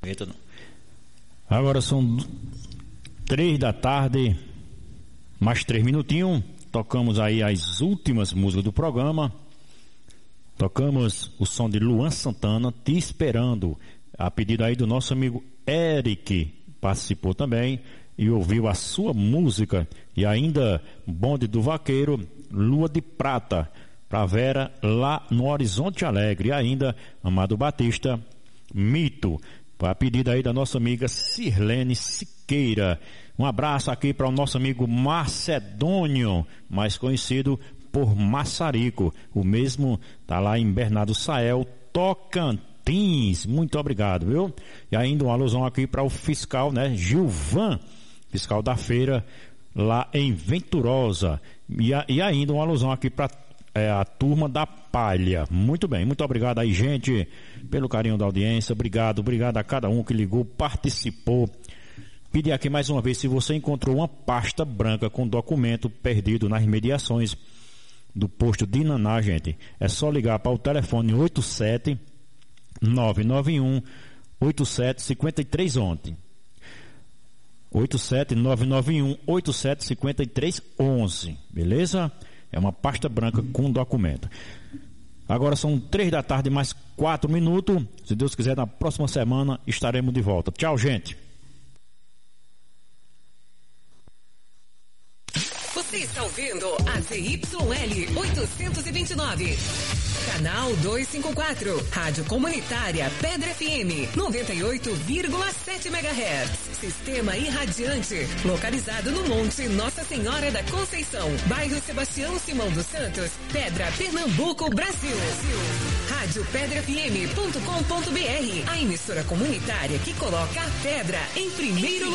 Eita, não. Agora são 3 da tarde, mais 3 minutinhos. Tocamos aí as últimas músicas do programa. Tocamos o som de Luan Santana, Te Esperando, a pedido aí do nosso amigo Eric, participou também e ouviu a sua música. E ainda Bonde do Vaqueiro, Lua de Prata, pra Vera lá no Horizonte Alegre. E ainda Amado Batista, Mito, a pedido aí da nossa amiga Sirlene Siqueira. Um abraço aqui para o nosso amigo Macedônio, mais conhecido por Massarico. O mesmo tá lá em Bernardo Sael, Tocantins. Muito obrigado, viu? E ainda uma alusão aqui para o fiscal, né? Gilvan, fiscal da feira lá em Venturosa. E ainda uma alusão aqui para a turma da Palha. Muito bem, muito obrigado aí, gente, pelo carinho da audiência. Obrigado a cada um que ligou, participou. Pedir aqui mais uma vez, se você encontrou uma pasta branca com documento perdido nas mediações do posto de Naná, gente, é só ligar para o telefone 87-991-87-5311. 87-991-87-5311, beleza? É uma pasta branca com documento. Agora são 3 da tarde mais 4 minutos. Se Deus quiser, na próxima semana estaremos de volta. Tchau, gente. Você está ouvindo a ZYL 829, canal 254, Rádio Comunitária Pedra FM 98,7 MHz. Sistema irradiante, localizado no Monte Nossa Senhora da Conceição, bairro Sebastião Simão dos Santos, Pedra, Pernambuco, Brasil. Rádio PedraFM.com.br, a emissora comunitária que coloca a pedra em primeiro lugar.